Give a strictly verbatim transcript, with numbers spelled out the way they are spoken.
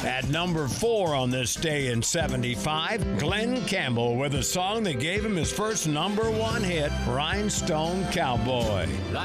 At number four on this day in seventy-five, Glenn Campbell with a song that gave him his first number one hit, Rhinestone Cowboy.